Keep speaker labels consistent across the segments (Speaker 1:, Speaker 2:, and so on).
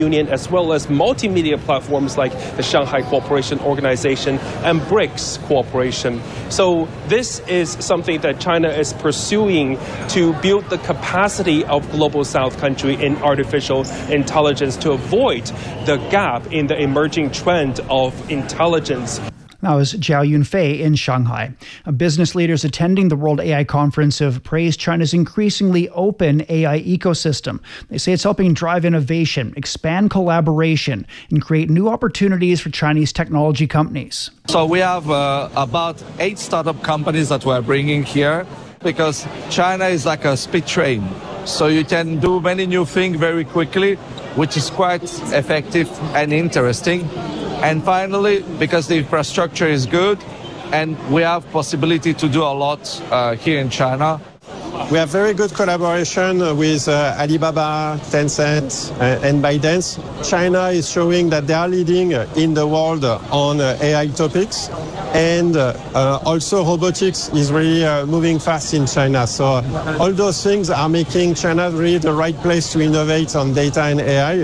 Speaker 1: Union, as well as multimedia platforms like the Shanghai Cooperation Organization and BRICS Cooperation. So this is something that China is pursuing to build the capacity of Global South country in artificial intelligence to avoid the gap in the emerging trend of intelligence.
Speaker 2: That was Zhao Yunfei in Shanghai. Business leaders attending the World AI Conference have praised China's increasingly open AI ecosystem. They say it's helping drive innovation, expand collaboration, and create new opportunities for Chinese technology companies.
Speaker 3: So we have about 8 startup companies that we're bringing here because China is like a speed train. So you can do many new things very quickly, which is quite effective and interesting. And finally, because the infrastructure is good and we have possibility to do a lot here in China.
Speaker 4: We have very good collaboration with Alibaba, Tencent, and ByteDance. China is showing that they are leading in the world on AI topics. And also robotics is really moving fast in China. So all those things are making China really the right place to innovate on data and AI.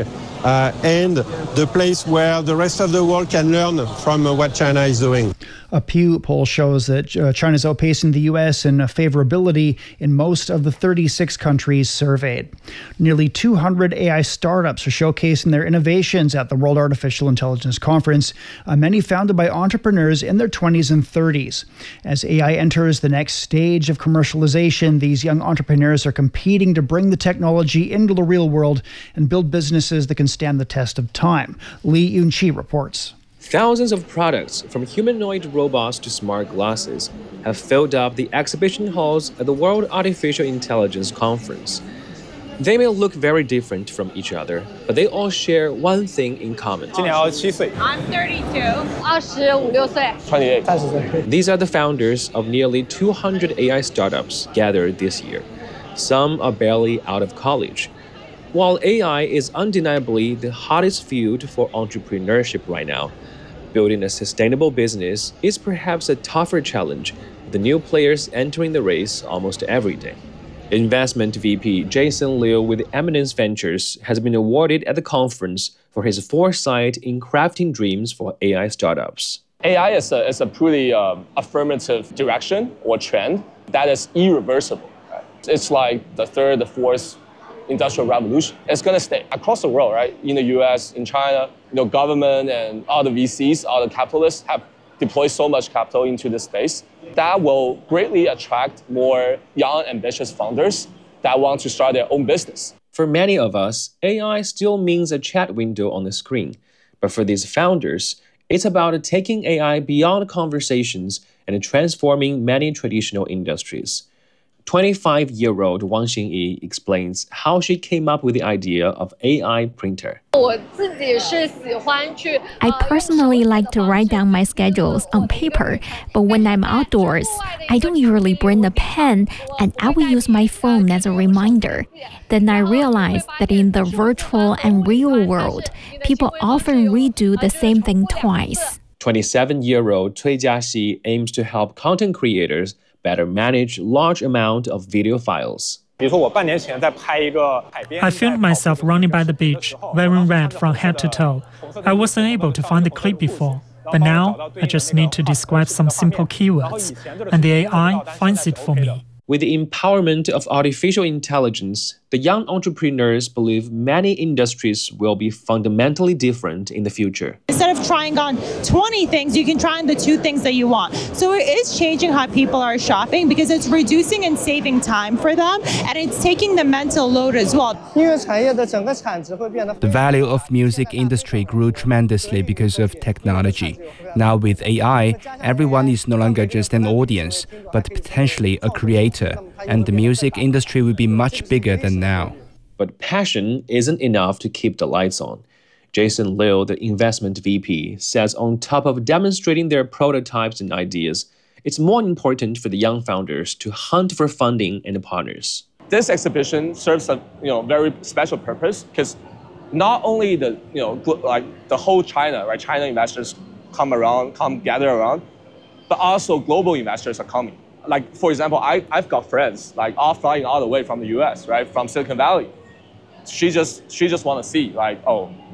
Speaker 4: And the place where the rest of the world can learn from what China is doing.
Speaker 2: A Pew poll shows that China is outpacing the U.S. in favorability in most of the 36 countries surveyed. Nearly 200 AI startups are showcasing their innovations at the World Artificial Intelligence Conference, many founded by entrepreneurs in their 20s and 30s. As AI enters the next stage of commercialization, these young entrepreneurs are competing to bring the technology into the real world and build businesses that can stand the test of time. Li Yunqi reports.
Speaker 5: Thousands of products, from humanoid robots to smart glasses, have filled up the exhibition halls at the World Artificial Intelligence Conference. They may look very different from each other, but they all share one thing in common.
Speaker 6: I'm 32.
Speaker 5: 28. These are the founders of nearly 200 AI startups gathered this year. Some are barely out of college. While AI is undeniably the hottest field for entrepreneurship right now, building a sustainable business is perhaps a tougher challenge, with the new players entering the race almost every day. Investment VP Jason Liu with Eminence Ventures has been awarded at the conference for his foresight in crafting dreams for AI startups.
Speaker 6: AI is a pretty affirmative direction or trend that is irreversible. Right? It's like the third, the fourth industrial revolution. It's going to stay across the world, right? In the US, in China, government and all the VCs, all the capitalists have deployed so much capital into this space. That will greatly attract more young, ambitious founders that want to start their own business.
Speaker 5: For many of us, AI still means a chat window on the screen. But for these founders, it's about taking AI beyond conversations and transforming many traditional industries. 25-year-old Wang Xingyi explains how she came up with the idea of AI printer.
Speaker 7: I personally like to write down my schedules on paper, but when I'm outdoors, I don't usually bring a pen and I will use my phone as a reminder. Then I realized that in the virtual and real world, people often redo the same thing twice.
Speaker 5: 27-year-old Cui Jiaxi aims to help content creators better manage large amount of video files.
Speaker 8: I filmed myself running by the beach, wearing red from head to toe. I wasn't able to find the clip before, but now I just need to describe some simple keywords, and the AI finds it for me.
Speaker 5: With the empowerment of artificial intelligence, the young entrepreneurs believe many industries will be fundamentally different in the future.
Speaker 9: Instead of trying on 20 things, you can try on the 2 things that you want. So it is changing how people are shopping because it's reducing and saving time for them, and it's taking the mental load as well.
Speaker 10: The value of music industry grew tremendously because of technology. Now with AI, everyone is no longer just an audience, but potentially a creator, and the music industry will be much bigger than now.
Speaker 5: But passion isn't enough to keep the lights on. Jason Liu, the investment VP, says on top of demonstrating their prototypes and ideas, it's more important for the young founders to hunt for funding and partners.
Speaker 6: This exhibition serves a very special purpose because not only the whole China, right? China investors come gather around, but also global investors are coming. Like, for example, I've got friends all flying all the way from the US, right, from Silicon Valley. She just want to see,